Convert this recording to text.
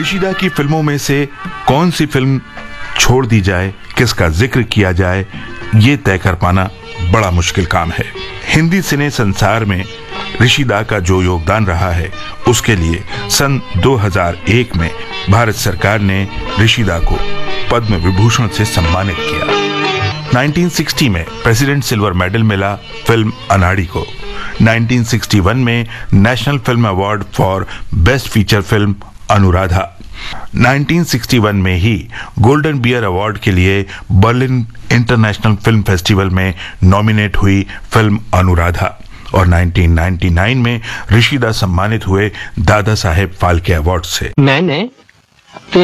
ऋषिदा की फिल्मों में से कौन सी फिल्म छोड़ दी जाए, किसका जिक्र किया जाए, ये तय कर पाना बड़ा मुश्किल काम है। हिंदी सिने संसार में ऋषिदा का जो योगदान रहा है, उसके लिए सन 2001 में भारत सरकार ने ऋषिदा को पद्म विभूषण से सम्मानित किया। 1960 में प्रेसिडेंट सिल्वर मेडल मिला फिल्म अनाड़ी को। 1961 में national film award for best feature film Anuradha. 1961 में ही गोल्डन बियर अवार्ड के लिए बर्लिन इंटरनेशनल फिल्म फेस्टिवल में नॉमिनेट हुई फिल्म अनुराधा और 1999 में ऋषिदा सम्मानित हुए दादा साहेब फाल्के अवार्ड से। मैंने